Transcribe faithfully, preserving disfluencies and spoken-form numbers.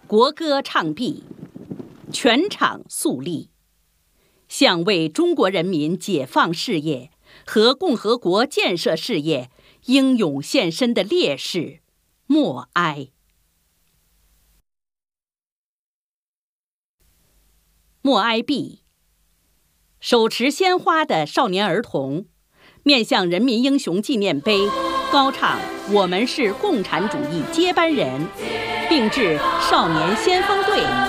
国歌唱毕，全场肃立，向为中国人民解放事业和共和国建设事业英勇献身的烈士默哀。默哀毕，手持鲜花的少年儿童面向人民英雄纪念碑高唱“我们是共产主义接班人”，并致少年先锋队